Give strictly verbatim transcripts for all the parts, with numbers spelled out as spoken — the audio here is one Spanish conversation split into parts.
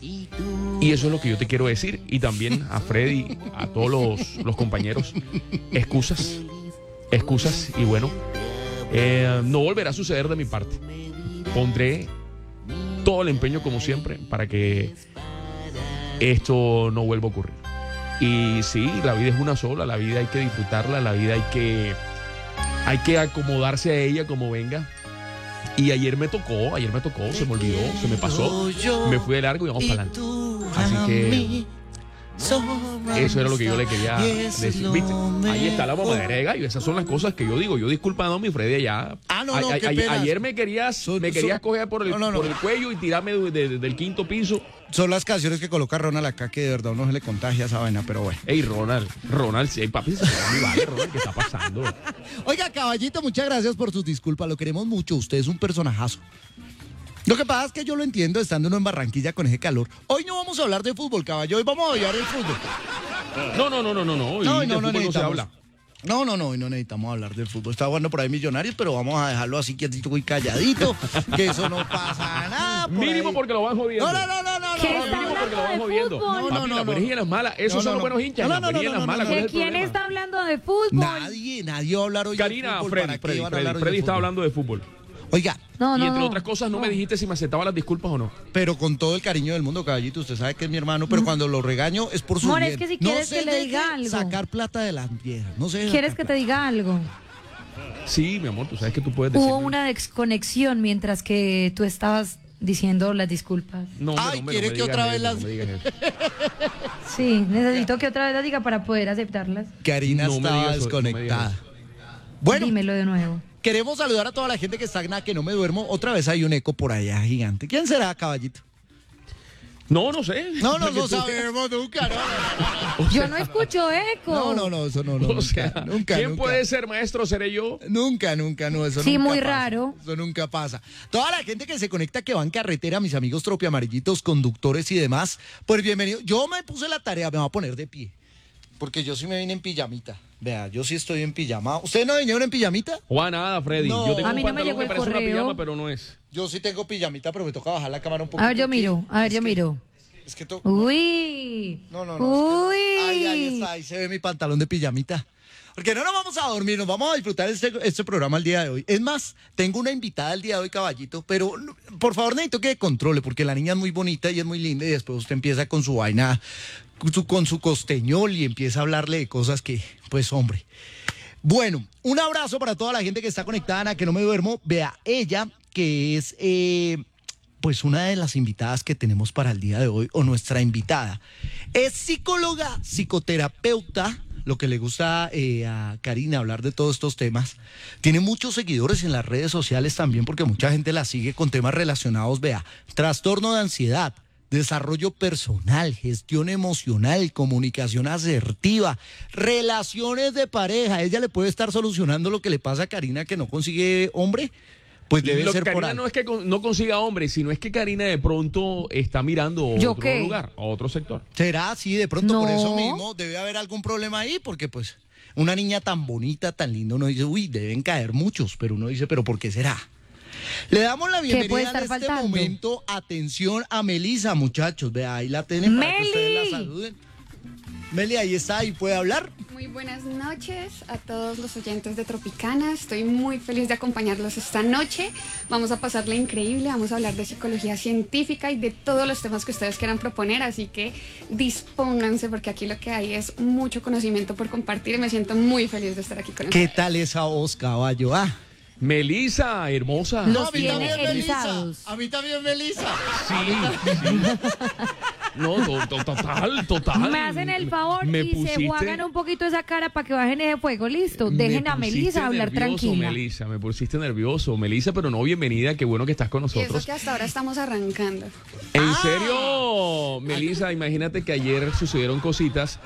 Y eso es lo que yo te quiero decir. Y también a Freddy, a todos los, los compañeros, excusas, excusas. Y bueno, eh, no volverá a suceder de mi parte. Pondré todo el empeño como siempre para que esto no vuelva a ocurrir. Y sí, la vida es una sola, la vida hay que disfrutarla, la vida hay que, hay que acomodarse a ella como venga. Y ayer me tocó, ayer me tocó, se me olvidó, se me pasó, me fui de largo y vamos para adelante. Así que eso era lo que yo le quería decir. ¿Viste? Ahí está la mamadera de gallo. Esas son las cosas que yo digo. Yo disculpando a mi Freddy allá. Ah, no, no, a, a, qué a, pena. Ayer me querías, Son- me querías son- coger por el, no, no, no. por el cuello y tirarme de, de, del quinto piso. Son las canciones que coloca Ronald acá que de verdad uno se le contagia esa vaina, pero bueno. Ey, Ronald, Ronald, sí, papi, se me vale, Ronald, ¿qué está pasando? Oiga, caballito, muchas gracias por sus disculpas. Lo queremos mucho. Usted es un personajazo. Lo que pasa es que yo lo entiendo estando uno en Barranquilla con ese calor. Hoy no vamos a hablar de fútbol, caballo. Hoy vamos a hablar del fútbol. No, no, no, no, no, no. No, y no, de no fútbol no se necesitamos. habla. No, no, no, hoy no necesitamos hablar del fútbol. Está jugando por ahí Millonarios, pero vamos a dejarlo así quietito y calladito, que eso no pasa nada. por Mínimo ahí. porque lo van jodiendo. No, no, no, no, no. ¿Qué no, está no, Mínimo porque lo van hablando de jodiendo. fútbol? No, Papi, no, las no. buenas y las malas. Esos No, son no, los no. buenos hinchas. No, Las no, buenas y no, las no, malas. no, ¿cuál es ¿De el quién problema? está hablando de fútbol? Nadie, nadie va a hablar hoy de Karina, fútbol. Freddy, ¿Para qué Freddy, van a Freddy, hablar hoy de Freddy está fútbol? hablando de fútbol. Oiga, No, no, Y entre no. otras cosas no me dijiste si me aceptaba las disculpas o no. pero con todo el cariño del mundo, caballito, usted sabe que es mi hermano, pero cuando lo regaño es por su Amor, bien. es que si No quieres se que le deje diga algo. sacar plata de las viejas, no sé. ¿Quieres que te diga algo? Sí, mi amor, tú sabes que tú puedes decir. Hubo una desconexión mientras que tú estabas diciendo las disculpas. No, hombre, Ay, no, hombre, ¿quiere no me que digas otra vez eso, las- no me digas eso. Sí, necesito que otra vez las diga para poder aceptarlas. Karina No me estaba digas eso, no me desconectada. digas Bueno, Dímelo de nuevo. queremos saludar a toda la gente que está en nada, que no me duermo. Otra vez hay un eco por allá gigante. ¿Quién será, caballito? No, no sé. No, no, Porque no tú- sabemos nunca. No, no, O Yo sea, no escucho eco. no, no, no, eso no, no, O nunca, sea, nunca, ¿quién nunca. puede ser maestro? ¿Seré yo? Nunca, nunca, no, eso Sí, nunca muy pasa. raro. Eso nunca pasa. Toda la gente que se conecta, que va en carretera, mis amigos tropiamarillitos, conductores y demás, pues bienvenido. Yo me puse la tarea, me voy a poner de pie, porque yo sí me vine en pijamita. Vea, yo sí estoy en pijama. ¿Ustedes no vinieron en pijamita? Juan, nada, Freddy. No. Yo tengo A un mí no me pantalón llegó que el parece una correo. pijama, pero no es. Yo sí tengo pijamita, pero me toca bajar la cámara un poquito. A ver, yo aquí. miro. A ver, Es yo que- miro. Es que to- Uy. No, no, no. Uy. es que- Ahí, ahí está, ahí se ve mi pantalón de pijamita. Porque no nos vamos a dormir, nos vamos a disfrutar este, este programa el día de hoy. Es más, tengo una invitada el día de hoy, caballito, pero no, por favor necesito que controle, porque la niña es muy bonita y es muy linda y después usted empieza con su vaina, con su, con su costeñol y empieza a hablarle de cosas que, pues hombre. Bueno, un abrazo para toda la gente que está conectada, a que no me duermo. Vea, ella, que es... eh, pues una de las invitadas que tenemos para el día de hoy, o nuestra invitada, es psicóloga, psicoterapeuta, lo que le gusta eh, a Karina hablar de todos estos temas. Tiene muchos seguidores en las redes sociales también, porque mucha gente la sigue con temas relacionados, vea, trastorno de ansiedad, desarrollo personal, gestión emocional, comunicación asertiva, relaciones de pareja. Ella le puede estar solucionando lo que le pasa a Karina, que no consigue hombre. Pues debe Lo que ser por Karina algo. no es que con- no consiga hombre, sino es que Karina de pronto está mirando a ¿Yo otro qué? lugar, a otro sector. ¿Será así? De pronto por No. eso mismo debe haber algún problema ahí, porque pues una niña tan bonita, tan linda, uno dice, uy, deben caer muchos, pero uno dice, ¿pero por qué será? Le damos la ¿Qué puede bienvenida en estar este faltando? momento, atención a Melisa, muchachos, vea, ahí la tienen para que ¡Meli! ustedes la saluden. Meli, ahí está, ahí puede hablar. Muy buenas noches a todos los oyentes de Tropicana. Estoy muy feliz de acompañarlos esta noche. Vamos a pasarla increíble, vamos a hablar de psicología científica y de todos los temas que ustedes quieran proponer, así que dispónganse porque aquí lo que hay es mucho conocimiento por compartir y me siento muy feliz de estar aquí con ¿Qué ustedes. tal esa voz, caballo? Ah. Melisa, hermosa. Los a mí tiene también, Melisa. erizados. A mí también, Melisa. Sí, sí. No, to- to- total, total. Me hacen el favor Me y se pusiste- juegan un poquito esa cara para que bajen ese fuego. Listo, me dejen a pusiste Melisa hablar nervioso, tranquila. Melisa, me pusiste nervioso, Melisa, pero no, bienvenida, qué bueno que estás con Y eso nosotros. que hasta ahora estamos arrancando. ¿En Ah. serio? Melisa, imagínate que ayer sucedieron cositas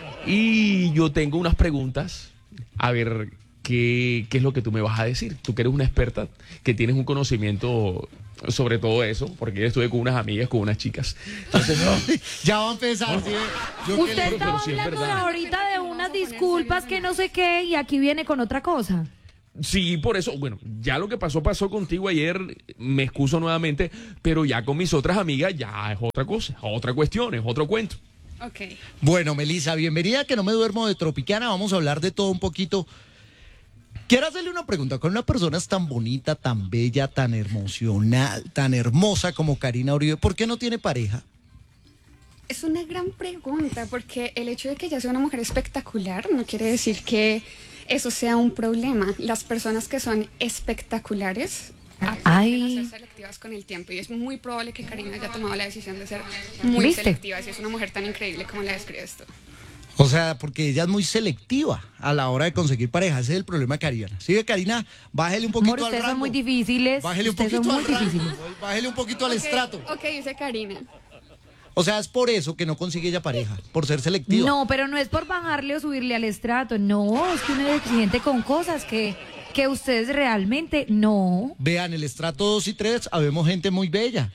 y yo tengo unas preguntas. A ver, ¿qué, qué es lo que tú me vas a decir? Tú que eres una experta, que tienes un conocimiento sobre todo eso, porque yo estuve con unas amigas, con unas chicas. Entonces, Ya va a empezar, ¿sí? Yo que Usted le- estaba pero sí es hablando de verdad. ahorita de unas disculpas que no sé qué y aquí viene con otra cosa. Sí, por eso, bueno, ya lo que pasó, pasó contigo ayer, me excuso nuevamente, pero ya con mis otras amigas ya es otra cosa, otra cuestión, es otro cuento. Ok. Bueno, Melissa, bienvenida, que no me duermo de Tropicana. Vamos a hablar de todo un poquito. Quiero hacerle una pregunta. Con una persona tan bonita, tan bella, tan emocional, tan hermosa como Karina Uribe, ¿por qué no tiene pareja? Es una gran pregunta, porque el hecho de que ella sea una mujer espectacular no quiere decir que eso sea un problema. Las personas que son espectaculares aprenden a ser selectivas con el tiempo, y es muy probable que Karina haya tomado la decisión de ser muy ¿Viste? selectiva, si es una mujer tan increíble como la describes tú. O sea, porque ella es muy selectiva a la hora de conseguir pareja. Ese es el problema de Karina. Sigue, Karina, bájele un poquito Amor, al ustedes rango. son muy difíciles. Bájele un ustedes poquito son al muy rango. difíciles. Bájele un poquito al Ok, estrato. Ok, dice Karina. O sea, es por eso que no consigue ella pareja, por ser selectiva. No, pero no es por bajarle o subirle al estrato. No, es que uno es exigente con cosas que, que ustedes realmente no. Vean, el estrato dos y tres, habemos gente muy bella.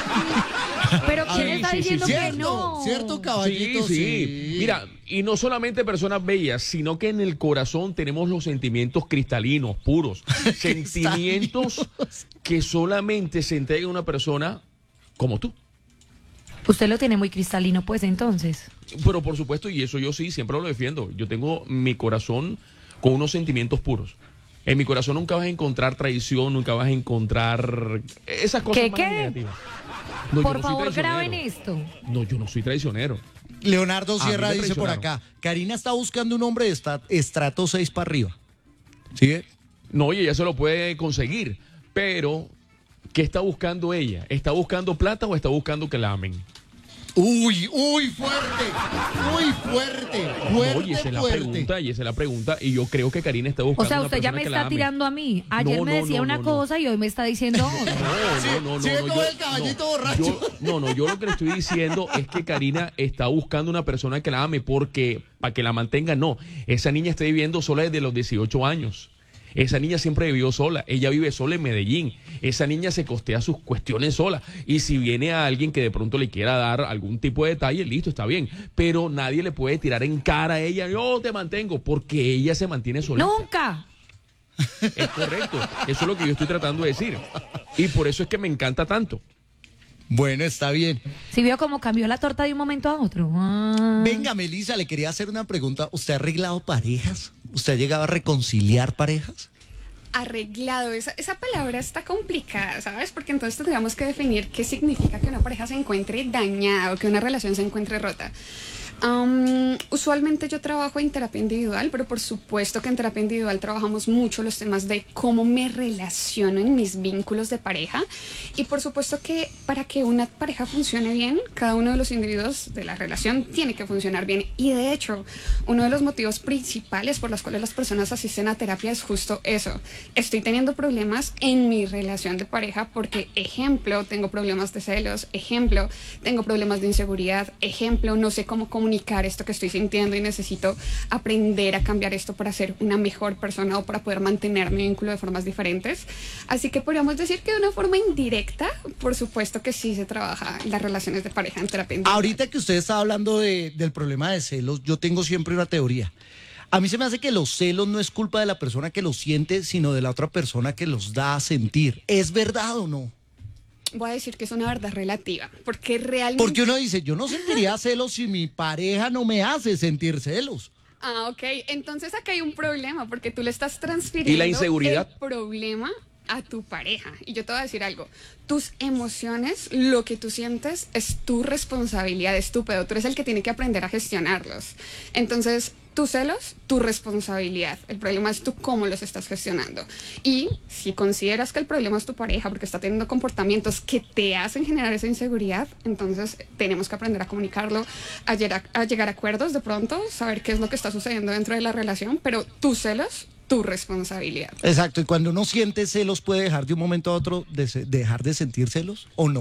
Pero ¿quién sí, está sí, sí, diciendo que ¿Cierto? no? ¿Cierto, caballito? Sí, sí, mira, y no solamente personas bellas, sino que en el corazón tenemos los sentimientos cristalinos, puros. Sentimientos que solamente se entrega a una persona como tú. Usted lo tiene muy cristalino, pues, entonces. Pero por supuesto, y eso yo sí, siempre lo defiendo. Yo tengo mi corazón con unos sentimientos puros. En mi corazón nunca vas a encontrar traición, nunca vas a encontrar esas cosas ¿Qué, malas y qué? negativas. No, yo Por no soy favor, traicionero. graben esto. No, yo no soy traicionero. Leonardo A mí Sierra me dice por traicionaron. acá, Karina está buscando un hombre de esta- estrato seis para arriba. ¿Sigue? No, y ella se lo puede conseguir, pero ¿qué está buscando ella? ¿Está buscando plata o está buscando que la amen? Uy, uy, fuerte, muy fuerte, fuerte, No, y esa es la fuerte. pregunta, y esa es la pregunta, y yo creo que Karina está buscando O sea, una usted ya persona me que la está ame. tirando a mí. Ayer No, me no, decía no, una no, no. cosa y hoy me está diciendo otra. No, no, no, Sigue no, con yo- el caballito no, borracho. yo- no, no, yo lo que le estoy diciendo es que Karina está buscando una persona que la ame, porque para que la mantenga, no. Esa niña está viviendo sola desde los dieciocho años. Esa niña siempre vivió sola, ella vive sola en Medellín, esa niña se costea sus cuestiones sola, y si viene a alguien que de pronto le quiera dar algún tipo de detalle, listo, está bien, pero nadie le puede tirar en cara a ella, yo te mantengo, porque ella se mantiene sola. Nunca. Es correcto, eso es lo que yo estoy tratando de decir, y por eso es que me encanta tanto. Bueno, está bien. ¿Sí vio cómo cambió la torta de un momento a otro? Ah. Venga, Melissa, le quería hacer una pregunta. ¿Usted ha arreglado parejas? ¿Usted ha llegado a reconciliar parejas? Arreglado, esa, esa palabra está complicada, ¿sabes? Porque entonces tendríamos que definir qué significa que una pareja se encuentre dañada o que una relación se encuentre rota. Um, usualmente yo trabajo en terapia individual, pero por supuesto que en terapia individual trabajamos mucho los temas de cómo me relaciono en mis vínculos de pareja, y por supuesto que para que una pareja funcione bien, cada uno de los individuos de la relación tiene que funcionar bien, y de hecho uno de los motivos principales por los cuales las personas asisten a terapia es justo eso. Estoy teniendo problemas en mi relación de pareja porque, ejemplo, tengo problemas de celos, ejemplo, tengo problemas de inseguridad, ejemplo, no sé cómo comunicar esto que estoy sintiendo y necesito aprender a cambiar esto para ser una mejor persona o para poder mantener mi vínculo de formas diferentes. Así que podríamos decir que de una forma indirecta, por supuesto que sí se trabaja las relaciones de pareja en terapia individual. Ahorita que usted está hablando de- del problema de celos, yo tengo siempre una teoría. A mí se me hace que los celos no es culpa de la persona que los siente, sino de la otra persona que los da a sentir. ¿Es verdad o no? Voy a decir que es una verdad relativa, porque realmente... Porque uno dice, yo no sentiría celos si mi pareja no me hace sentir celos. Ah, ok. Entonces acá hay un problema, porque tú le estás transfiriendo ¿Y la inseguridad? el problema a tu pareja. Y yo te voy a decir algo. Tus emociones, lo que tú sientes, es tu responsabilidad, es tu pedo. Tú eres el que tiene que aprender a gestionarlos. Entonces, tus celos, tu responsabilidad. El problema es tú cómo los estás gestionando. Y si consideras que el problema es tu pareja porque está teniendo comportamientos que te hacen generar esa inseguridad, entonces tenemos que aprender a comunicarlo, a llegar a, a llegar a acuerdos de pronto, saber qué es lo que está sucediendo dentro de la relación, pero tus celos, tu responsabilidad. Exacto, y cuando uno siente celos, ¿puede dejar de un momento a otro de se- dejar de sentir celos o no?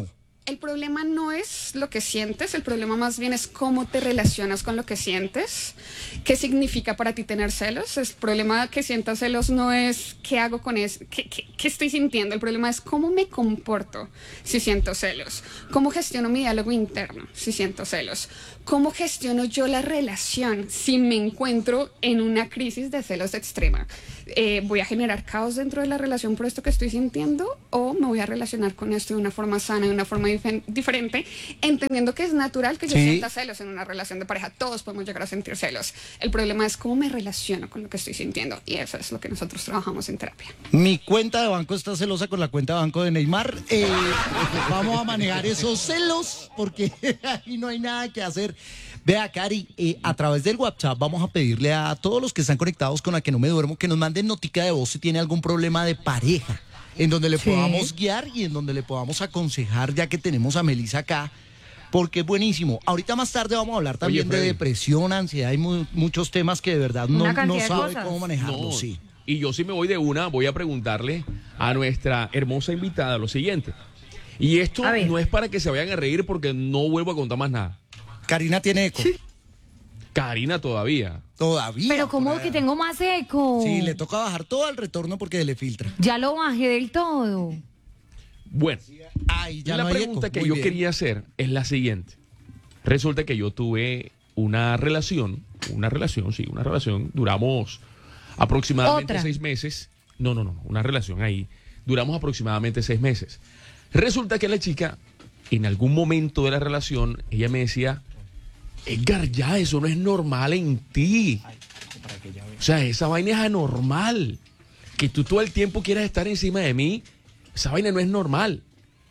el problema no es lo que sientes, el problema más bien es cómo te relacionas con lo que sientes. ¿Qué significa para ti tener celos? El problema que sientas celos no es qué hago con eso, qué, qué, qué estoy sintiendo. El problema es cómo me comporto si siento celos. Cómo gestiono mi diálogo interno si siento celos. Cómo gestiono yo la relación si me encuentro en una crisis de celos extrema. Eh, ¿Voy a generar caos dentro de la relación por esto que estoy sintiendo? ¿O me voy a relacionar con esto de una forma sana, de una forma dif- diferente, entendiendo que es natural que yo Sí. sienta celos en una relación de pareja? Todos podemos llegar a sentir celos. El problema es cómo me relaciono con lo que estoy sintiendo, y eso es lo que nosotros trabajamos en terapia. Mi cuenta de banco está celosa con la cuenta de banco de Neymar. Eh, vamos a manejar esos celos porque ahí no hay nada que hacer. Vea, Cari, eh, a través del WhatsApp vamos a pedirle a todos los que están conectados con A Que No Me Duermo que nos manden notica de voz si tiene algún problema de pareja, en donde le Sí. podamos guiar y en donde le podamos aconsejar, ya que tenemos a Melissa acá, porque es buenísimo. Ahorita más tarde vamos a hablar también de Freddy. depresión, ansiedad y mu- muchos temas que de verdad no, Una no cantidad de sabe cosas. cómo manejarlos. No, Sí. y yo sí me voy de una, voy a preguntarle a nuestra hermosa invitada lo siguiente. Y esto A ver. no es para que se vayan a reír porque no vuelvo a contar más nada. Karina tiene eco. Karina todavía. Todavía. Pero como por que ahí. tengo más eco. Sí, le toca bajar todo al retorno porque le filtra. Ya lo bajé del todo. Bueno, Ay, ya la no hay pregunta eco. que Muy yo bien. quería hacer es la siguiente. Resulta que yo tuve una relación, una relación, sí, una relación, duramos aproximadamente Otra. seis meses. No, no, no, una relación ahí. Duramos aproximadamente seis meses. Resulta que la chica, en algún momento de la relación, ella me decía, Edgar, ya, eso no es normal en ti. O sea, esa vaina es anormal. Que tú todo el tiempo quieras estar encima de mí, esa vaina no es normal.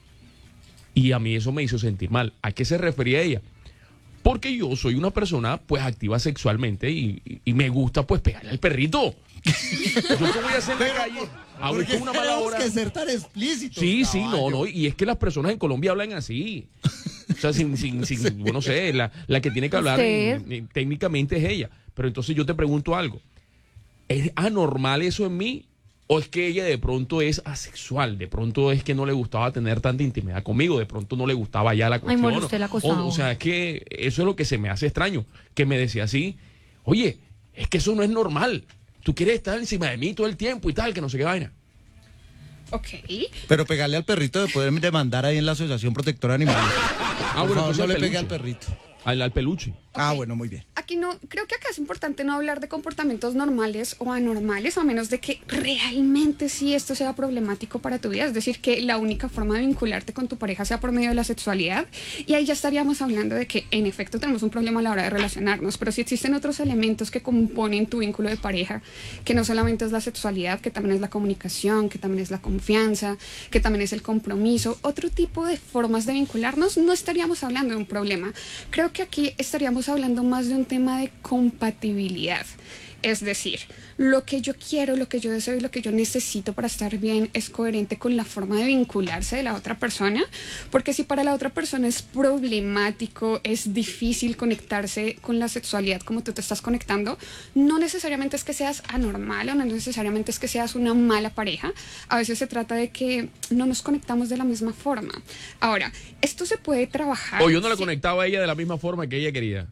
Y a mí eso me hizo sentir mal. ¿A qué se refería ella? Porque yo soy una persona pues activa sexualmente y, y- y me gusta pues pegarle al perrito. ¿Yo qué voy a hacer en la calle? ¿Por Ahorita qué una mala tenemos hora. que ser tan explícitos? Sí, sí, no, caballo? no. Y es que las personas en Colombia hablan así. O sea, sin, sin, sin, bueno, no sé, la, la que tiene que hablar ¿Usted? en- en- técnicamente es ella. Pero entonces yo te pregunto algo. ¿Es anormal eso en mí? ¿O es que ella de pronto es asexual? De pronto es que no le gustaba tener tanta intimidad conmigo. De pronto no le gustaba ya la cuestión. mole, usted la acosaba. o, o sea, es que eso es lo que se me hace extraño. Que me decía así, oye, es que eso no es normal. Tú quieres estar encima de mí todo el tiempo y tal, que no sé qué vaina. Ok. Pero pegarle al perrito de poder demandar ahí en la Asociación Protectora de Animales. Ah, Por bueno, favor, entonces no al le pegue peluche. al perrito. Al, al peluche. Ah, Ok. bueno, muy bien. Aquí no, creo que acá es importante no hablar de comportamientos normales o anormales, a menos de que realmente sí esto sea problemático para tu vida. Es decir, que la única forma de vincularte con tu pareja sea por medio de la sexualidad. Y ahí ya estaríamos hablando de que en efecto tenemos un problema a la hora de relacionarnos. Pero si existen otros elementos que componen tu vínculo de pareja, que no solamente es la sexualidad, que también es la comunicación, que también es la confianza, que también es el compromiso, otro tipo de formas de vincularnos, no estaríamos hablando de un problema. Creo que aquí estaríamos hablando más de un tema de compatibilidad. Es decir, lo que yo quiero, lo que yo deseo y lo que yo necesito para estar bien es coherente con la forma de vincularse de la otra persona, porque si para la otra persona es problemático, es difícil conectarse con la sexualidad como tú te estás conectando, no necesariamente es que seas anormal o no necesariamente es que seas una mala pareja, a veces se trata de que no nos conectamos de la misma forma. Ahora, esto se puede trabajar... O yo no la sí. conectaba a ella de la misma forma que ella quería.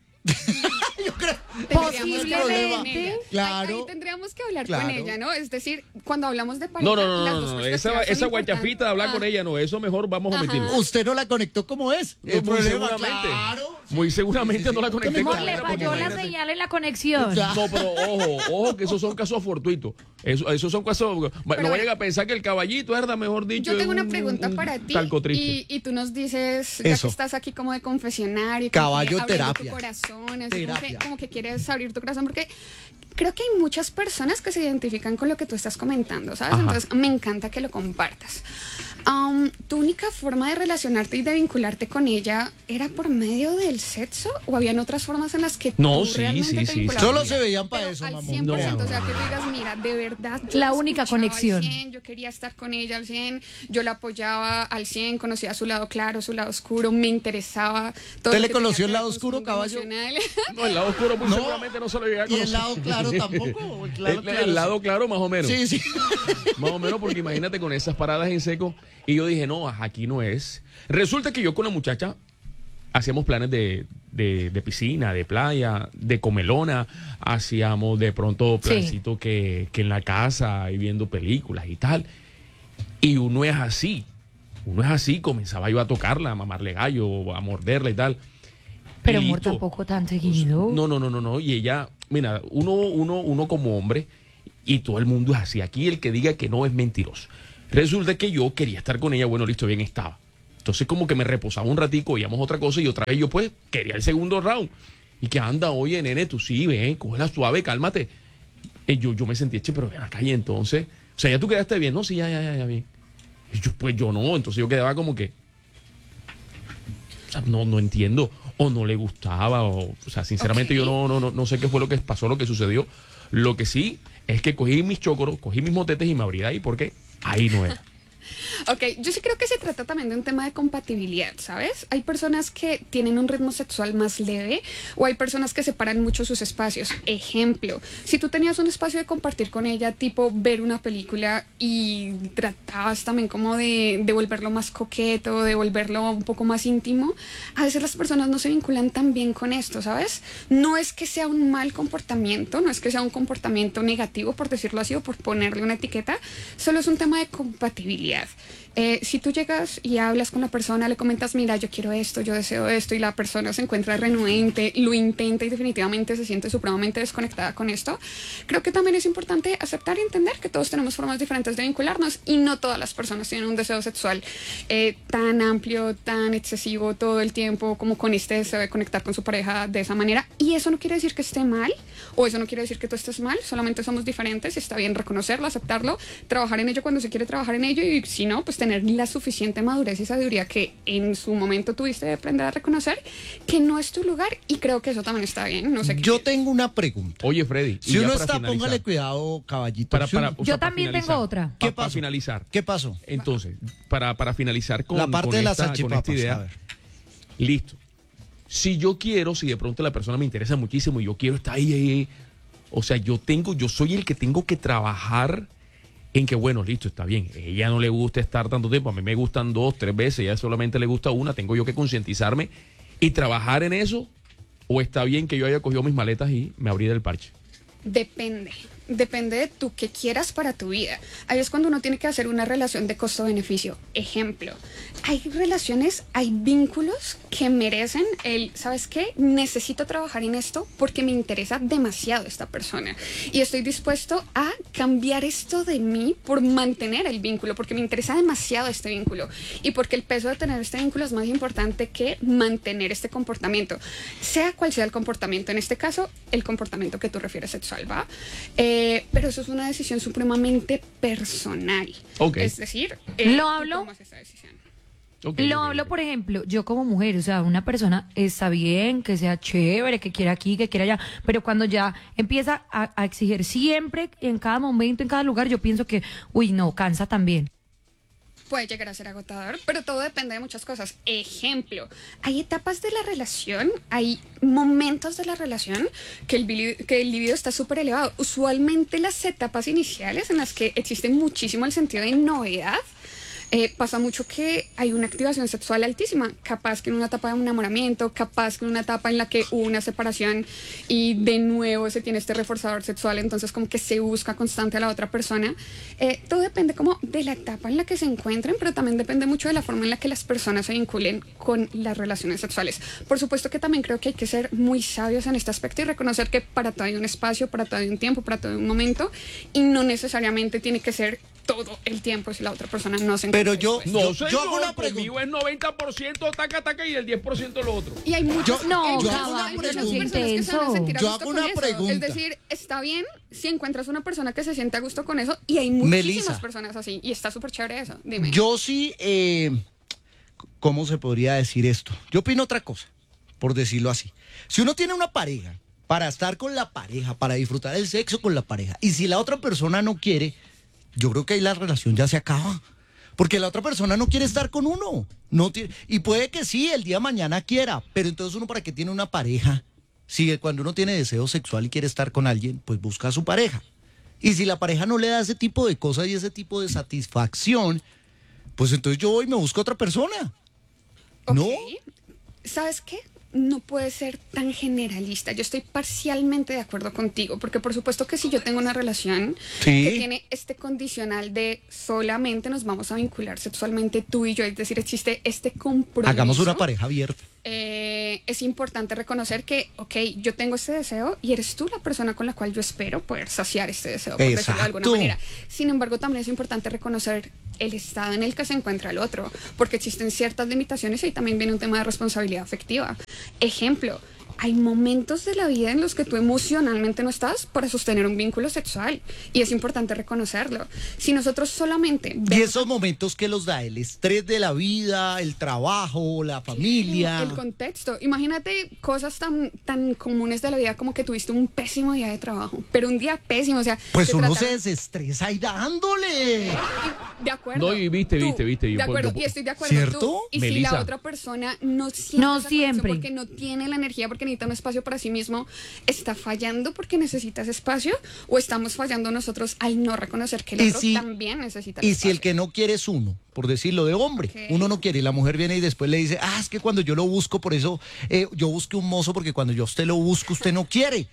Tendríamos que hablar Posiblemente. con ella. Claro. Ahí, ahí tendríamos que hablar Claro. con ella, ¿no? Es decir, cuando hablamos de pareja, No, no, no, las no, dos no, no. perspectivas Esa, son esa importantes. guachafita de hablar con Ah. ella, no, eso mejor vamos a Ajá. omitirlo. Usted no la conectó como es. No, El muy problema, seguramente. claro. Muy seguramente no la conecté Amor, con le ella, porque falló la imagínate. señal en la conexión. Ya. No, pero ojo, ojo, que esos son casos fortuitos. Eso, esos son casos. No bueno. vayan a pensar que el caballito, ¿verdad? Mejor dicho. Yo tengo es una un- pregunta un para ti talco triste. y, y tú nos dices, ya Eso. que estás aquí como de confesionario, Caballo como que abriendo terapia. tu corazón, así como que, Terapia. como que quieres abrir tu corazón, porque creo que hay muchas personas que se identifican con lo que tú estás comentando, ¿sabes? Ajá. Entonces me encanta que lo compartas. Um, ¿Tu única forma de relacionarte y de vincularte con ella era por medio del sexo o habían otras formas en las que No, tú sí, realmente sí, te sí, vinculabas? Solo se veían para Pero eso, al mamón. cien por ciento, No. o sea, que tú digas, mira, de verdad, yo La la única escuchaba conexión. al cien, yo quería estar con ella al cien, yo la apoyaba al cien, conocía su lado claro, su lado oscuro, me interesaba todo. ¿Usted lo le que conoció tenía el que lado ver con su oscuro, mundo caballo? emocional. No, el lado oscuro muy No. seguramente no se lo llegué a Y conocer. el lado claro claro tampoco. Claro, el, claro, el lado claro más o menos. Sí, sí. Más o menos, porque imagínate con esas paradas en seco. Y yo dije, no, aquí no es. Resulta que yo con la muchacha hacíamos planes de, de, de piscina, de playa, de comelona. Hacíamos de pronto plancito sí. que, que en la casa y viendo películas y tal. Y uno es así. Uno es así. Comenzaba yo a tocarla, a mamarle gallo, a morderla y tal. Pero y amor, listo. tampoco tan seguido. No, no, no, no, no. Y ella, mira, uno, uno, uno como hombre, y todo el mundo es así. Aquí el que diga que no es mentiroso. Resulta que yo quería estar con ella, bueno, listo, bien estaba. Entonces como que me reposaba un ratico, íbamos otra cosa y otra vez yo pues quería el segundo round. Y que anda, oye, nene, tú sí, ven, cógela suave, cálmate. Y yo, yo me sentí, che, pero ven acá y entonces, o sea, ya tú quedaste bien, no, sí, ya, ya, ya, ya, bien. Y yo, pues yo no, entonces yo quedaba como que, o sea, no, no entiendo, o no le gustaba, o, o sea, sinceramente okay. yo no, no, no, no sé qué fue lo que pasó, lo que sucedió. Lo que sí es que cogí mis chocoros, cogí mis motetes y me abrí de ahí porque ahí no era. Ok, yo sí creo que se trata también de un tema de compatibilidad, ¿sabes? Hay personas que tienen un ritmo sexual más leve o hay personas que separan mucho sus espacios. Ejemplo, si tú tenías un espacio de compartir con ella, tipo ver una película y tratabas también como de, de volverlo más coqueto, de volverlo un poco más íntimo, a veces las personas no se vinculan tan bien con esto, ¿sabes? No es que sea un mal comportamiento, no es que sea un comportamiento negativo, por decirlo así, o por ponerle una etiqueta, solo es un tema de compatibilidad. Eh, si tú llegas y hablas con la persona, le comentas, mira, yo quiero esto, yo deseo esto, y la persona se encuentra renuente, lo intenta y definitivamente se siente supremamente desconectada con esto, creo que también es importante aceptar y entender que todos tenemos formas diferentes de vincularnos y no todas las personas tienen un deseo sexual eh, tan amplio, tan excesivo todo el tiempo como con este deseo de conectar con su pareja de esa manera, y eso no quiere decir que esté mal o eso no quiere decir que tú estés mal, solamente somos diferentes y está bien reconocerlo, aceptarlo, trabajar en ello cuando se quiere trabajar en ello y si no, pues tener la suficiente madurez y sabiduría que en su momento tuviste de aprender a reconocer que no es tu lugar, y creo que eso también está bien. No sé qué Yo quieres. tengo una pregunta. Oye, Freddy, si uno está, finalizar, póngale cuidado, caballito. Para, para, Yo o sea, también para tengo otra. ¿Qué pasó? Para finalizar. ¿Qué pasó? Entonces, para, para finalizar con, la parte con de esta, las salchipapas, con esta idea. Listo. Si yo quiero, si de pronto la persona me interesa muchísimo y yo quiero estar ahí, ahí, ahí, o sea, yo tengo, yo soy el que tengo que trabajar en que, bueno, listo, está bien, a ella no le gusta estar tanto tiempo, a mí me gustan dos, tres veces, a ella solamente le gusta una, tengo yo que concientizarme y trabajar en eso, o está bien que yo haya cogido mis maletas y me abrí del parche. Depende. Depende de tú qué quieras para tu vida. Ahí es cuando uno tiene que hacer una relación de costo-beneficio. Ejemplo, hay relaciones, hay vínculos que merecen el, ¿sabes qué? Necesito trabajar en esto porque me interesa demasiado esta persona. Y estoy dispuesto a cambiar esto de mí por mantener el vínculo, porque me interesa demasiado este vínculo. Y porque el peso de tener este vínculo es más importante que mantener este comportamiento. Sea cual sea el comportamiento. En este caso, el comportamiento que tú refieres sexual, ¿va? Eh, Eh, pero eso es una decisión supremamente personal. Okay. Es decir, eh, lo hablo. tú tomas esa decisión. Okay, lo okay, hablo, okay. por ejemplo, yo como mujer, o sea, una persona está bien, que sea chévere, que quiera aquí, que quiera allá, pero cuando ya empieza a, a exigir siempre, en cada momento, en cada lugar, yo pienso que, uy, no, cansa también. Puede llegar a ser agotador, pero todo depende de muchas cosas. Ejemplo, hay etapas de la relación, hay momentos de la relación que el, que el libido está súper elevado. Usualmente las etapas iniciales en las que existe muchísimo el sentido de novedad, Eh, pasa mucho que hay una activación sexual altísima, capaz que en una etapa de enamoramiento, capaz que en una etapa en la que hubo una separación y de nuevo se tiene este reforzador sexual, entonces como que se busca constante a la otra persona. Eh, todo depende como de la etapa en la que se encuentren, pero también depende mucho de la forma en la que las personas se vinculen con las relaciones sexuales. Por supuesto que también creo que hay que ser muy sabios en este aspecto y reconocer que para todo hay un espacio, para todo hay un tiempo, para todo hay un momento, y no necesariamente tiene que ser todo el tiempo si la otra persona no se encuentra. Pero yo, No, yo, señor, yo hago una conmigo pregunta. es noventa por ciento taca, taca y el diez por ciento lo otro. Y hay muchos, Yo- No, yo hay hago una muchas personas pregunta. que se van a sentir a Yo gusto hago con una eso. pregunta. Es decir, está bien si encuentras una persona que se siente a gusto con eso, y hay muchísimas Melissa. personas así, y está súper chévere eso. Dime. Yo sí, eh, ¿cómo se podría decir esto? Yo opino otra cosa, por decirlo así. Si uno tiene una pareja, para estar con la pareja, para disfrutar el sexo con la pareja, y si la otra persona no quiere, yo creo que ahí la relación ya se acaba. Porque la otra persona no quiere estar con uno. No tiene, y puede que sí, el día de mañana quiera, pero entonces uno para qué tiene una pareja Si cuando uno tiene deseo sexual y quiere estar con alguien, pues busca a su pareja. Y si la pareja no le da ese tipo de cosas y ese tipo de satisfacción, pues entonces yo voy y me busco a otra persona. Ok. ¿No? ¿Sabes qué? No puede ser tan generalista. Yo estoy parcialmente de acuerdo contigo, porque por supuesto que si yo tengo una relación Sí. que tiene este condicional de solamente nos vamos a vincular sexualmente tú y yo, es decir, existe este compromiso. Hagamos una pareja abierta. Eh, es importante reconocer que, ok, yo tengo este deseo y eres tú la persona con la cual yo espero poder saciar este deseo, por decirlo de alguna Exacto. manera. Sin embargo, también es importante reconocer el estado en el que se encuentra el otro, porque existen ciertas limitaciones y ahí también viene un tema de responsabilidad afectiva. Ejemplo, hay momentos de la vida en los que tú emocionalmente no estás para sostener un vínculo sexual y es importante reconocerlo. Si nosotros solamente Y vemos esos momentos que los da el estrés de la vida, el trabajo, la familia. el contexto. Imagínate cosas tan, tan comunes de la vida como que tuviste un pésimo día de trabajo, pero un día pésimo, o sea... Pues te uno trataron- se desestresa ahí dándole. De acuerdo. No, y viste, Tú, viste, viste, yo De puedo- acuerdo, yo y estoy de acuerdo. ¿Cierto? Tú, y si Melissa. la otra persona no siente No esa conexión siempre. porque no tiene la energía, porque necesita un espacio para sí mismo, ¿está fallando porque necesita ese espacio? ¿O estamos fallando nosotros al no reconocer que el Y otro si- también necesita el Y si el espacio? que no quiere es uno, por decirlo de hombre, Ok. uno no quiere y la mujer viene y después le dice, ah, es que cuando yo lo busco, por eso eh, yo busqué un mozo porque cuando yo a usted lo busco, usted no quiere.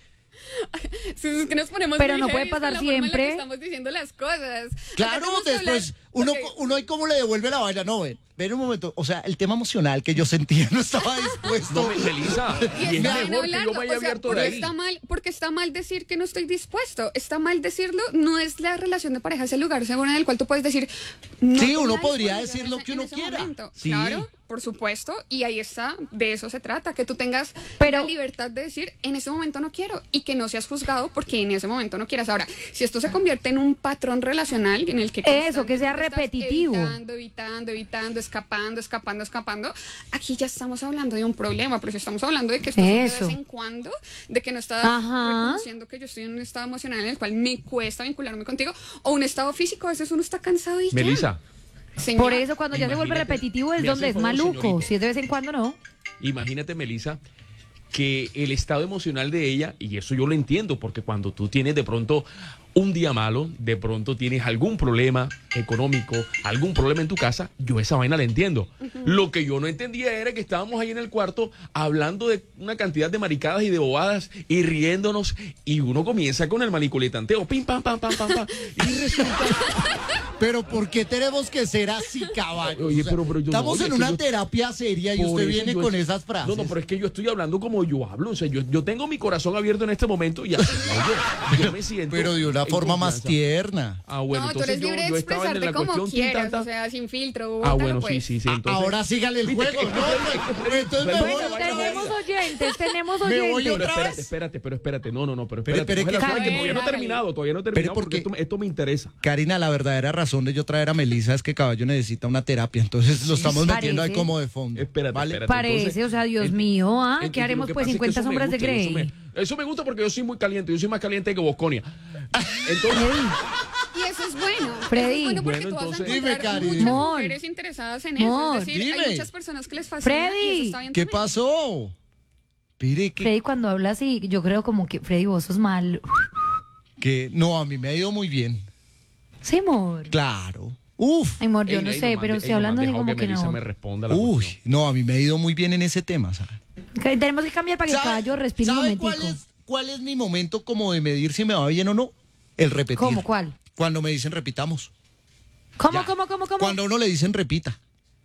Sí, es que nos ponemos Pero muy no puede heavy con pasar la forma en la que siempre. estamos diciendo las cosas. Claro, Acá tenemos que después hablar- uno, Ok. uno ahí cómo le devuelve la vaina, no, ven, ven un momento, o sea, el tema emocional que yo sentía no estaba dispuesto. No, me- Melissa, Y y es está bien mejor que yo hablarlo, me haya o sea, abierto de porque ahí. está mal, porque está mal decir que no estoy dispuesto, está mal decirlo, no es la relación de pareja, es el lugar seguro en el cual tú puedes decir no Sí, tengo uno la podría disponibilidad decir lo en que ese- uno en ese quiera. momento. Sí. Claro, por supuesto, y ahí está, de eso se trata, que tú tengas Pero- la libertad de decir en ese momento no quiero y que no seas juzgado porque en ese momento no quieras. Ahora, si esto se convierte en un patrón relacional en el que Eso, que sea constantemente estás repetitivo. evitando, evitando, evitando, escapando, escapando, escapando, aquí ya estamos hablando de un problema, pero si estamos hablando de que esto es de Eso. vez en cuando, de que no estás Ajá. reconociendo que yo estoy en un estado emocional en el cual me cuesta vincularme contigo, o un estado físico, a veces uno está cansado y ya. Melissa, Señor, Por eso cuando ya se vuelve Imagínate, repetitivo es me donde hace es el favor, maluco. señorita. Si es de vez en cuando, no. imagínate, Melissa, que el estado emocional de ella, y eso yo lo entiendo, porque cuando tú tienes de pronto un día malo, de pronto tienes algún problema económico, algún problema en tu casa, yo esa vaina la entiendo. Lo que yo no entendía era que estábamos ahí en el cuarto hablando de una cantidad de maricadas y de bobadas y riéndonos, y uno comienza con el maniculetanteo, pim, pam, pam, pam, pam, pam, y resulta... Pero ¿por qué tenemos que ser así, caballo? Oye, O sea, pero- pero yo no, estamos oye, en es que una yo- terapia seria y Por usted eso viene yo con es- esas frases. No, no, pero es que yo estoy hablando como yo hablo. O sea, yo, yo tengo mi corazón abierto en este momento y así, yo, yo me siento. Pero de una en forma más confianza. tierna. Ah, bueno, no, tú entonces eres yo, libre de yo estaba en expresarte la como cuestión tin, quieras, tan, tan. o sea, sin filtro. Ah, bótalo, bueno, sí, pues. sí, sí. A- Entonces, Ahora sígale el Viste juego. que- No, no, entonces me Bueno, voy bueno, otra vez. Tenemos oyentes, tenemos Me voy oyentes. pero otra espérate, vez. espérate, pero espérate. No, no, no, pero Espere, espérate. espere, coge la que- suave, que todavía no he Hágale. terminado, todavía no he terminado porque- porque esto, esto me interesa. Karina, la verdadera razón de yo traer a Melissa es que Caballo necesita una terapia, entonces lo estamos metiendo ahí parece. como de fondo. Espérate, ¿vale? espérate. Parece, Entonces, o sea, Dios en- mío, ¿ah? en- ¿Qué lo haremos que pues pasa es que cincuenta eso me sombras de gusta, Eso Grey? me, eso me gusta porque yo soy muy caliente, yo soy más caliente que Bosconia. Entonces, Y eso es bueno. Freddy. Eso es bueno porque Bueno, tú vas a entonces- Dime, encontrar Cari, muchas dime. mujeres interesadas en eso. Mor, Es decir, dime. hay muchas personas que les fascina y Freddy. eso está bien ¿Qué también. pasó? Mire que, Freddy, cuando habla así, yo creo como que Freddy, vos sos mal. que no, a mí me ha ido muy bien. Sí, amor. Claro. Uf. Ay, amor, yo ey, no ey, sé, nomás pero de- estoy ey, hablando nomás así dejado como que que Melissa no. me responda la Uy, cuestión. no, a mí me ha ido muy bien en ese tema, ¿sabes? Que tenemos que cambiar para que el caballo respire un ¿Sabe momentico. cuál es, cuál es mi momento como de medir si me va bien o no? El repetir. ¿Cómo? ¿Cuál? Cuando me dicen repitamos. ¿Cómo, Ya. cómo, cómo, cómo? Cuando a uno le dicen repita.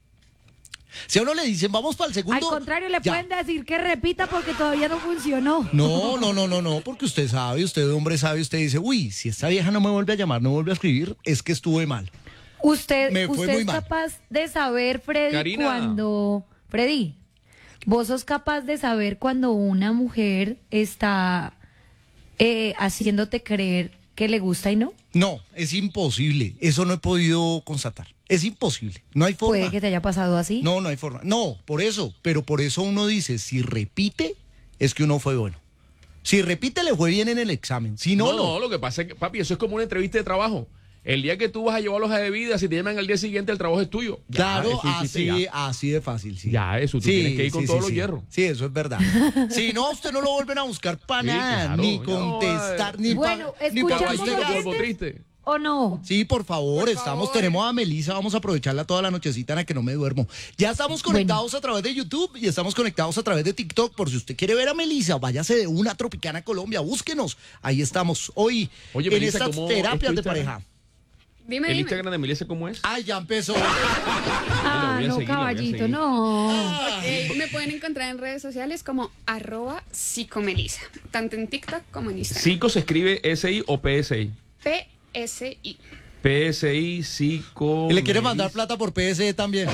Si a uno le dicen vamos para el Al segundo. contrario, le ya. pueden decir que repita porque todavía no funcionó. No, no, no, no, no, porque usted sabe, usted hombre sabe, usted dice, uy, si esta vieja no me vuelve a llamar, no me vuelve a escribir, es que estuve mal. Usted, Me fue usted muy es mal. capaz de saber, Freddy, Karina. cuando... Freddy, vos sos capaz de saber cuando una mujer está eh, haciéndote creer que le gusta y no. No, es imposible, eso no he podido constatar. Es imposible, no hay forma. Puede que te haya pasado así. No, no hay forma. No, por eso, pero por eso uno dice, si repite, es que uno fue bueno. Si repite, le fue bien en el examen. Si no, No, no. no, lo que pasa es que, papi, eso es como una entrevista de trabajo. El día que tú vas a llevar hoja de vida, si te llaman al día siguiente, el trabajo es tuyo. Ya, Claro, eso hiciste así, ya. así de fácil, sí. Ya, eso, tú tienes que ir con sí, todos sí, los sí. hierros. Sí, eso es verdad. Si no, usted no lo vuelven a buscar para Sí, nada, claro, ni ya contestar, no, ni Bueno, para... escuchamos Caballito, oyentes. polvo triste. ¿O no? Sí, por favor, Por estamos, favor. tenemos a Melissa, vamos a aprovecharla toda la nochecita en la que no me duermo. Ya estamos conectados a través de YouTube y estamos conectados a través de TikTok. Por si usted quiere ver a Melissa, váyase de una Tropicana Colombia, búsquenos. Ahí estamos hoy Oye, en Melissa, estas ¿cómo es terapias tu de Instagram? pareja. Dime, ¿El dime. Instagram de Melissa cómo es? Ay, ya empezó. Ah, voy a no, seguir, lo voy a caballito, seguir. no. Ok, me pueden encontrar en redes sociales como arroba psicomelisa, tanto en TikTok como en Instagram. ¿Psico se escribe S I o P S I? P S I. P S I, psico... Y le quiere mandar plata por P S E también.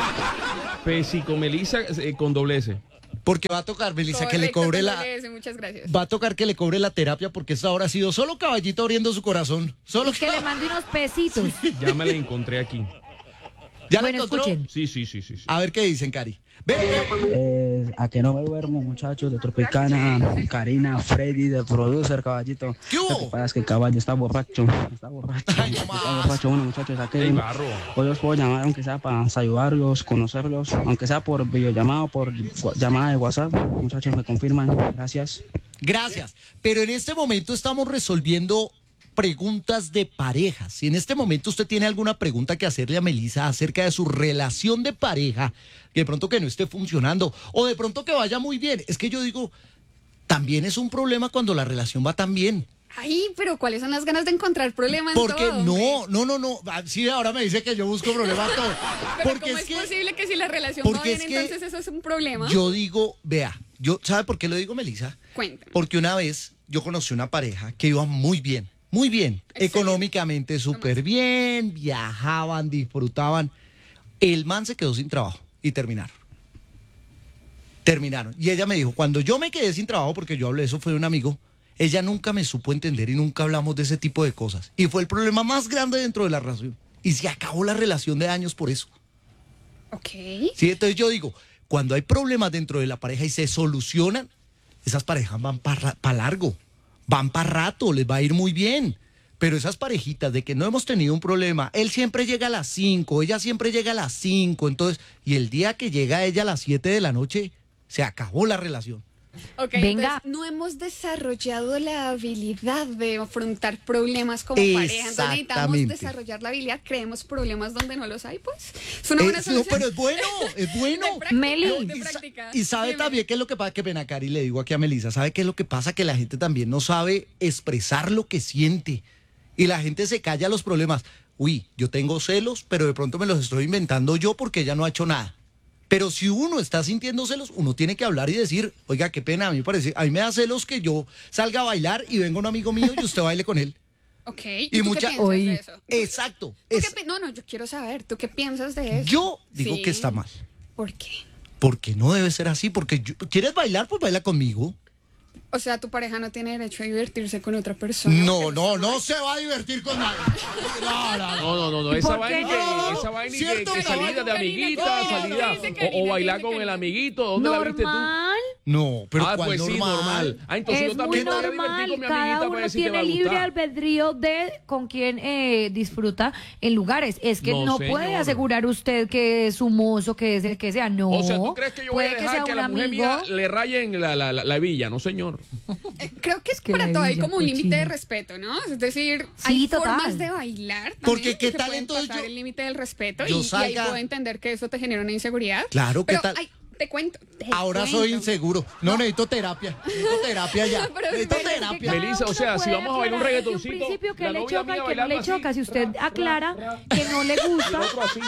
P, psicomelisa eh, con doble S. Porque va a tocar, Melissa, que le Correcto, cobre con la... doble S, muchas gracias. Va a tocar que le cobre la terapia porque esta hora ha sido solo Caballito abriendo su corazón. Solo Que le mande unos pesitos. Ya me la encontré aquí. ¿Ya la Bueno, encontró? escuchen. Sí, sí, sí, sí. sí. A ver qué dicen, Cari. Ve, Eh, a que no me duermo, muchachos, de Tropicana, Karina, Freddy, de Producer, Caballito. ¿Qué hubo? Lo que pasa es que el caballo está borracho, está borracho, Ay, no está más. borracho. Bueno, muchachos, a que Ey, barro. hoy os puedo llamar, aunque sea para saludarlos, conocerlos, aunque sea por videollamada o por gua- llamada de WhatsApp. Muchachos, me confirman, gracias. Gracias. Pero en este momento estamos resolviendo preguntas de parejas. Si en este momento usted tiene alguna pregunta que hacerle a Melissa acerca de su relación de pareja, que de pronto que no esté funcionando o de pronto que vaya muy bien, es que yo digo, también es un problema cuando la relación va tan bien. Ay, pero ¿cuáles son las ganas de encontrar problemas en Porque todo, no, hombre? no, no, no. Ah, sí, ahora me dice que yo busco problemas todo. Pero Porque ¿cómo es es, que posible que si la relación va porque bien, es que entonces eso es un problema? yo digo, vea, yo, ¿sabe por qué lo digo, Melissa? Cuéntame. Porque una vez yo conocí una pareja que iba muy bien, muy bien, Excelente. económicamente súper bien, viajaban, disfrutaban. El man se quedó sin trabajo y terminaron. Terminaron. Y ella me dijo, cuando yo me quedé sin trabajo, porque yo hablé, eso fue de un amigo, ella nunca me supo entender y nunca hablamos de ese tipo de cosas. Y fue el problema más grande dentro de la relación. Y se acabó la relación de años por eso. Ok. Sí, entonces yo digo, cuando hay problemas dentro de la pareja y se solucionan, esas parejas van para largo, van para rato, les va a ir muy bien. Pero esas parejitas de que no hemos tenido un problema, él siempre llega a las cinco, ella siempre llega a las cinco, entonces, y el día que llega ella a las siete de la noche, se acabó la relación. Ok, Venga. entonces no hemos desarrollado la habilidad de afrontar problemas como pareja. Entonces necesitamos Exactamente. desarrollar la habilidad, creemos problemas donde no los hay, pues. Es una Eh, buena no, solución. pero es bueno, es bueno. De práctica, Meli. de Y, sa- práctica. y sabe Dime. también qué es lo que pasa, que pena, Cari, le digo aquí a Melissa, ¿sabe qué es lo que pasa? Que la gente también no sabe expresar lo que siente. Y la gente se calla los problemas. Uy, yo tengo celos, pero de pronto me los estoy inventando yo porque ella no ha hecho nada. Pero si uno está sintiendo celos, uno tiene que hablar y decir, oiga, qué pena, a mí me parece, a mí me da celos que yo salga a bailar y venga un amigo mío y usted baile con él. Ok. Y ¿Y, tú mucha- qué piensas Oí. de eso? Exacto. ¿Tú es- qué pi- no, no, yo quiero saber. ¿Tú qué piensas de eso? yo digo Sí. que está mal. ¿Por qué? Porque no debe ser así, porque yo- ¿quieres bailar? Pues baila conmigo. O sea, tu pareja no tiene derecho a divertirse con otra persona. No, porque no, no se va a divertir con nadie. No, no, no. No, no, no, no, esa ¿Por qué vaina, no? que, esa vaina y Cierto, que, que Karina, salida de Karina, amiguita, Karina, salida, dice o- Karina, o, bailar dice con el Karina. amiguito, ¿dónde la viste tú? Normal. No, pero ah, ¿cuál pues sí, normal. Ah, entonces Es yo muy también me voy a divertir normal, con mi cada amiguita para uno ver si te va a tiene libre gustar. albedrío de con quién eh, disfruta en lugares. Es que No, no, señor. puede asegurar usted que es su mozo, que es el que sea. No. O sea, ¿tú crees que yo voy a Puede dejar sea que, a un la mujer amigo. mía le rayen la, la, la, la villa? No, señor. Eh, Creo que es que para la todo hay villa como un límite de cochina. respeto, ¿no? Es decir, Sí, hay total. formas de bailar también Porque qué que tal pueden entonces pasar yo- el límite del respeto yo y, y salga- ahí puedo entender que eso te genera una inseguridad. Claro, ¿qué Pero, tal? ay, te cuento. te Ahora cuento. soy inseguro. No, necesito terapia. Necesito terapia ya. No, pero Necesito espera, es que terapia. Cada Melissa, o uno sea, si puede vamos a bailar un aclarar desde reggaetoncito, Un principio que la le novia choca mía y que no bailando le así, choca. Si usted ra, ra, aclara ra, que no le y el gusta, otro así.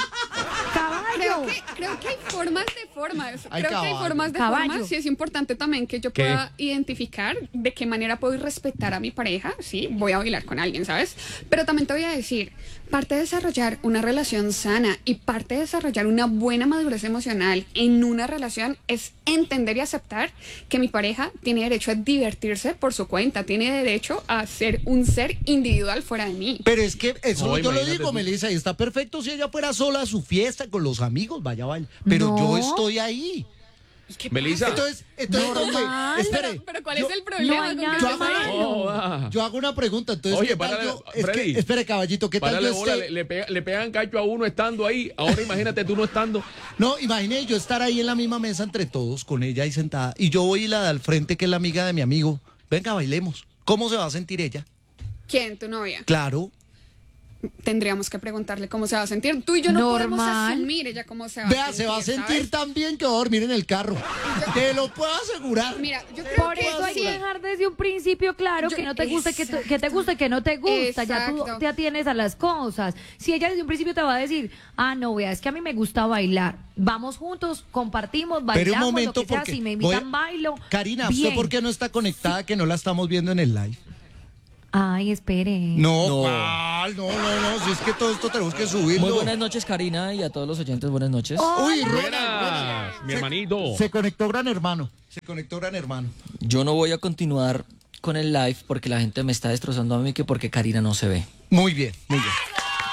Creo caballo. que, creo que hay formas de formas. Ay, creo que hay caballo. formas de Caballo. formas. Sí, es importante también que yo ¿Qué? pueda identificar de qué manera puedo respetar a mi pareja. Sí, voy a bailar con alguien, ¿sabes? Pero también te voy a decir, parte de desarrollar una relación sana y parte de desarrollar una buena madurez emocional en una relación es entender y aceptar que mi pareja tiene derecho a divertirse por su cuenta, tiene derecho a ser un ser individual fuera de mí. Pero es que eso No, yo lo imagínate digo, tú. Melissa, y está perfecto si ella fuera sola a su fiesta con los amigos, vaya, vaya. Pero No. yo estoy ahí. ¿Qué Melissa. Entonces, entonces Normal. ¿dónde? Espere. Pero, pero ¿cuál yo- es el problema? no hay con nada que yo yo hago- soy- malo. Joda. Yo hago una pregunta, entonces, Oye, ¿qué tal párale, yo? Es Freddy. que, espere, caballito, ¿qué tal Párale yo bola, esté? le, le pega- le pegan cacho a uno estando ahí. Ahora imagínate tú no estando. No, imagine yo estar ahí en la misma mesa entre todos, con ella ahí sentada, y yo voy y la de al frente, que es la amiga de mi amigo. Venga, bailemos. ¿Cómo se va a sentir ella? ¿Quién? ¿Tu novia? Claro. Tendríamos que preguntarle cómo se va a sentir. Tú y yo no podemos Normal. asumir ella cómo se va Vea, a sentir. se va a sentir ¿sabes? tan bien que va a dormir en el carro. Te lo puedo asegurar. Mira, yo creo Por que eso hay sí. que dejar desde un principio claro Yo- que no te guste, que, te- exacto. que te guste, que no te gusta. Ya tú Exacto. te atienes a las cosas. Si ella desde un principio te va a decir, ah, no, vea, es que a mí me gusta bailar. Vamos juntos, compartimos, bailamos, Pero un momento, lo que sea. porque Si me voy a- invitan, bailo. Karina, bien. ¿usted por qué no está conectada, que no la estamos viendo en el live? Ay, espere. No, No. ¿cuál? no, no, no, si es que todo esto tenemos que subirlo. Muy buenas noches, Karina, y a todos los oyentes, buenas noches. Uy, Hola. Buenas, mi hermanito. Se conectó Gran Hermano. Se conectó Gran Hermano. Yo no voy a continuar con el live porque la gente me está destrozando a mí que porque Karina no se ve. Muy bien, muy bien.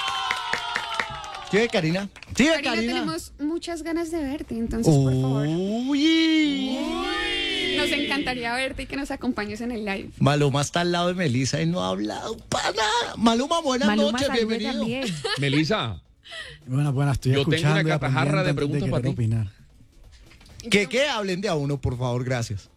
¿Sigue Karina? ¿Sigue Karina, Karina? tenemos muchas ganas de verte, entonces, por favor. Uy. Nos encantaría verte y que nos acompañes en el live. Maluma está al lado de Melissa y no ha hablado para nada. Maluma, buenas Maluma, noches, salude bienvenido. también. Melissa, Buenas, buenas, estoy Yo tengo escuchando una y catajarra de aprendiendo preguntas antes para querer ti. opinar. Que, que hablen de a uno, por favor, gracias.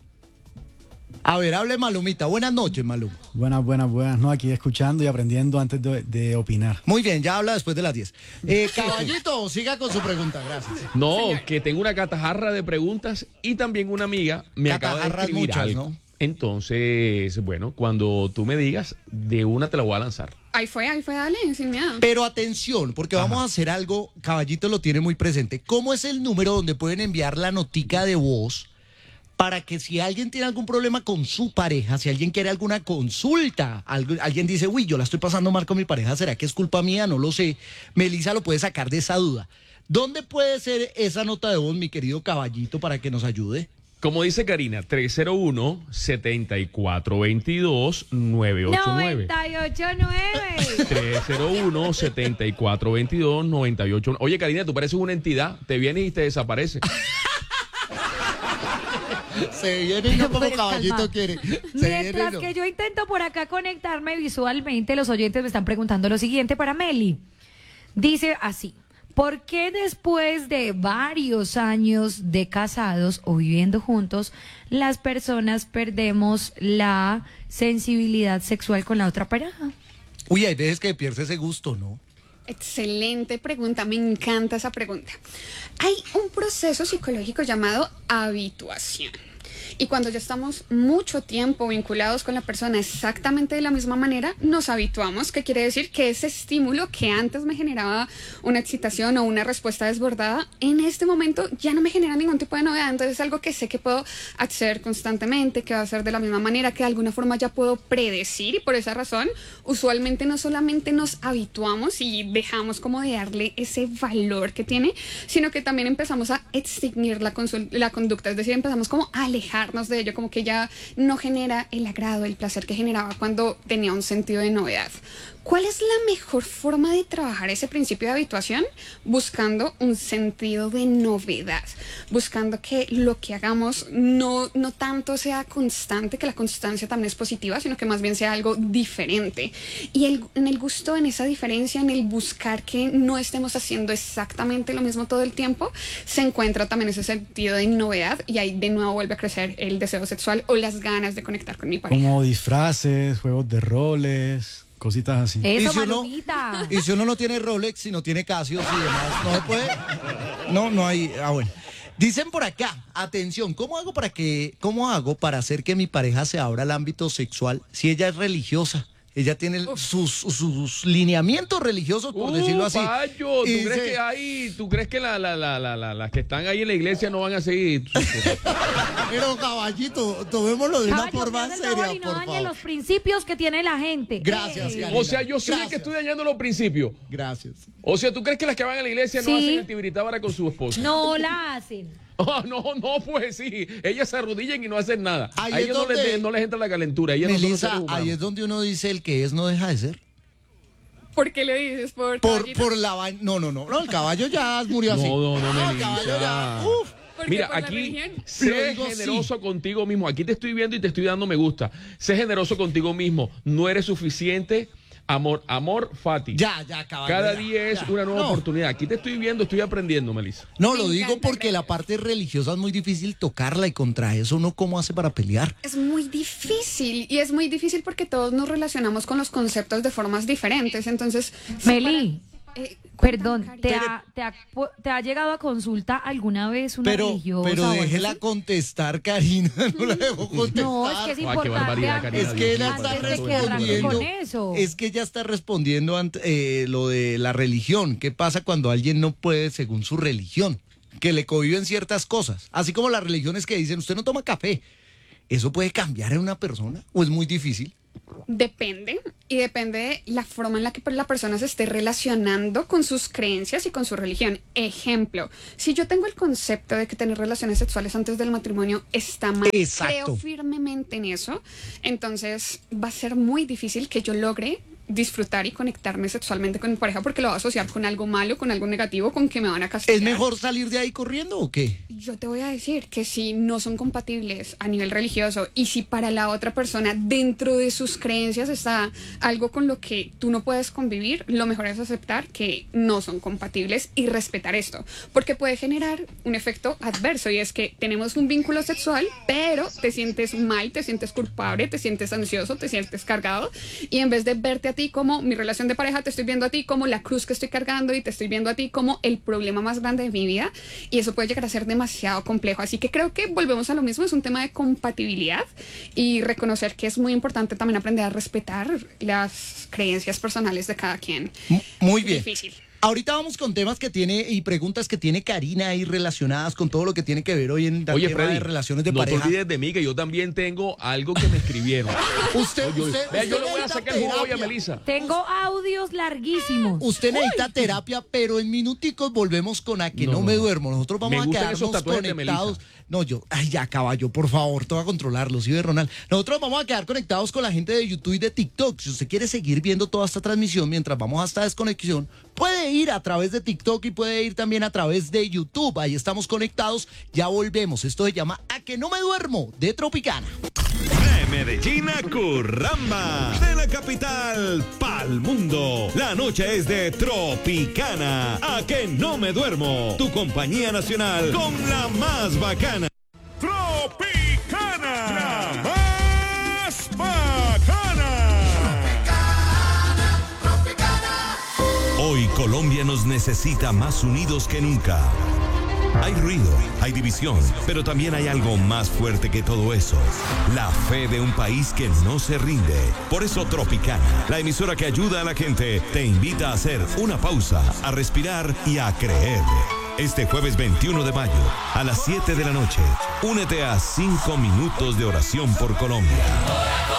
A ver, hable Malumita. Buenas noches, Maluma. Buenas, buenas, buenas. No, aquí escuchando y aprendiendo antes de, de opinar. Muy bien, ya habla después de las diez. Eh, caballito, siga con su pregunta, gracias. no, que tengo una catajarra de preguntas y también una amiga me acaba de Catajarras escribir muchas, algo. ¿no? Entonces, bueno, cuando tú me digas, de una te la voy a lanzar. Ahí fue, ahí fue, dale, sin miedo. Pero atención, porque vamos a hacer algo, Caballito lo tiene muy presente. ¿Cómo es el número donde pueden enviar la notica de voz para que si alguien tiene algún problema con su pareja, si alguien quiere alguna consulta, algo- alguien dice, uy, yo la estoy pasando mal con mi pareja, ¿será que es culpa mía? No lo sé. Melissa lo puede sacar de esa duda. ¿Dónde puede ser esa nota de voz, mi querido Caballito, para que nos ayude? Como dice Karina, tres cero uno, setenta y cuatro veintidós, nueve ocho nueve. noventa y ocho nueve. tres cero uno, setenta y cuatro veintidós, noventa y ocho. Oye, Karina, tú pareces una entidad. Te vienes y te desapareces. Se viene y no como Pues, Caballito calma. quiere. Se viene y Mientras no. que yo intento por acá conectarme visualmente, los oyentes me están preguntando lo siguiente para Meli. Dice así, ¿por qué después de varios años de casados o viviendo juntos, las personas perdemos la sensibilidad sexual con la otra pareja? Uy, hay veces que pierde ese gusto, ¿no? Excelente pregunta, me encanta esa pregunta. Hay un proceso psicológico llamado habituación. Y cuando ya estamos mucho tiempo vinculados con la persona exactamente de la misma manera, nos habituamos, que quiere decir que ese estímulo que antes me generaba una excitación o una respuesta desbordada, en este momento ya no me genera ningún tipo de novedad. Entonces es algo que sé que puedo acceder constantemente, que va a ser de la misma manera, que de alguna forma ya puedo predecir, y por esa razón, usualmente no solamente nos habituamos y dejamos como de darle ese valor que tiene, sino que también empezamos a extinguir la, consul- la conducta, es decir, empezamos como a alejarnos de ello, como que ya no genera el agrado, el placer que generaba cuando tenía un sentido de novedad. ¿Cuál es la mejor forma de trabajar ese principio de habituación? Buscando un sentido de novedad, buscando que lo que hagamos no, no tanto sea constante, que la constancia también es positiva, sino que más bien sea algo diferente. Y el, en el gusto, en esa diferencia, en el buscar que no estemos haciendo exactamente lo mismo todo el tiempo, se encuentra también ese sentido de novedad, y ahí de nuevo vuelve a crecer el deseo sexual o las ganas de conectar con mi pareja. Como disfraces, juegos de roles, cositas así. Eso, ¿Y si uno- Malumita. Y si uno no tiene Rolex, si no tiene Casio, si demás, no se puede. No, no hay. Ah, bueno. Dicen por acá, atención, ¿cómo hago para que, cómo hago para hacer que mi pareja se abra al ámbito sexual si ella es religiosa? Ella tiene el- sus, sus lineamientos religiosos, por decirlo así. Uh, Payo, ¿tú Y crees dice- que hay, tú crees que la, la, la, la, la- las que están ahí en la iglesia no van a seguir? Pero caballito, tomémoslo de una Caballo, forma me hace el favor seria, y no por dañe favor. los principios que tiene la gente. Gracias, Eh, Karina. O sea, yo soy el que Gracias. estoy dañando los principios. Gracias. O sea, ¿tú crees que las que van a la iglesia no Sí. hacen antibiritábara con su esposa? No la hacen. Ah, no, no, pues sí. Ellas se arrodillan y no hacen nada. Ahí a es ellas no, donde- les, no les entra la calentura. Ellas no son Melissa, seres humanos. ahí es donde uno dice el que es no deja de ser. ¿Por qué le dices? ¿Por, Por, caballito? por la vaina. No, no, no. No, el caballo ya murió así. No, no, no, el Melissa. caballo ya. Uf. Porque Mira, por la aquí religión. Lo sé digo generoso contigo mismo. Aquí te estoy viendo y te estoy dando me gusta. Sé generoso contigo mismo. No eres suficiente. Amor, amor, Fati. Ya, ya, caballo. Cada ya, día es ya. una nueva No. oportunidad. Aquí te estoy viendo, estoy aprendiendo, Melissa. No, Me lo digo encanta, porque la gracias. parte religiosa es muy difícil tocarla y contra eso uno cómo hace para pelear. Es muy difícil y es muy difícil porque todos nos relacionamos con los conceptos de formas diferentes. Entonces, Meli, para- eh, perdón, Cari. ¿te ha, te, ha, ¿te ha llegado a consulta alguna vez una Pero, religiosa? pero o algo déjela así? contestar, Karina. No la dejo contestar. No, es que es Ay, qué importante barbaridad, antes, Karina, Es que ella Dios está mío, antes de que arranque respondiendo. con eso. Es que ella está respondiendo ante eh, lo de la religión. ¿Qué pasa cuando alguien no puede según su religión? Que le cohiben ciertas cosas. Así como las religiones que dicen, usted no toma café. ¿Eso puede cambiar en una persona? ¿O es muy difícil? Depende, y depende de la forma en la que la persona se esté relacionando con sus creencias y con su religión. Ejemplo, si yo tengo el concepto de que tener relaciones sexuales antes del matrimonio está mal, Exacto. creo firmemente en eso, entonces va a ser muy difícil que yo logre disfrutar y conectarme sexualmente con mi pareja porque lo va a asociar con algo malo, con algo negativo, con que me van a castigar. ¿Es mejor salir de ahí corriendo o qué? Yo te voy a decir que si no son compatibles a nivel religioso y si para la otra persona dentro de sus creencias está algo con lo que tú no puedes convivir, lo mejor es aceptar que no son compatibles y respetar esto, porque puede generar un efecto adverso y es que tenemos un vínculo sexual, pero te sientes mal, te sientes culpable, te sientes ansioso, te sientes cargado y en vez de verte a ti como mi relación de pareja, te estoy viendo a ti como la cruz que estoy cargando y te estoy viendo a ti como el problema más grande de mi vida y eso puede llegar a ser demasiado complejo. Así que creo que volvemos a lo mismo, es un tema de compatibilidad y reconocer que es muy importante también aprender a respetar las creencias personales de cada quien. M- Muy bien. Difícil. Ahorita vamos con temas que tiene y preguntas que tiene Karina ahí relacionadas con todo lo que tiene que ver hoy en el Oye, tema Freddy, de relaciones de no pareja. te olvides de mí, que yo también tengo algo que me escribieron. Usted, Yo, usted, vea, yo usted le voy a necesita sacar el jugo hoy a terapia. Melissa. Tengo audios larguísimos. Usted necesita terapia, pero en minuticos volvemos con A que no, No, no, me no. duermo. Nosotros Me vamos a gustan esos quedarnos tatuajes de conectados. Melissa. No, yo, ay, ya, caballo, por favor, te voy a controlarlo, ¿sí ve, Ronald? Nosotros vamos a quedar conectados con la gente de YouTube y de TikTok. Si usted quiere seguir viendo toda esta transmisión mientras vamos a esta desconexión, puede ir a través de TikTok y puede ir también a través de YouTube. Ahí estamos conectados. Ya volvemos. Esto se llama A que no me duermo, de Tropicana. De Medellín a Curramba, de la capital pa'l mundo. La noche es de Tropicana. A que no me duermo. Tu compañía nacional con la más bacana. Tropicana, la más bacana. Hoy Colombia nos necesita más unidos que nunca. Hay ruido, hay división, pero también hay algo más fuerte que todo eso. La fe de un país que no se rinde. Por eso Tropicana, la emisora que ayuda a la gente, te invita a hacer una pausa, a respirar y a creer. Este jueves veintiuno de mayo, a las siete de la noche, únete a cinco minutos de oración por Colombia.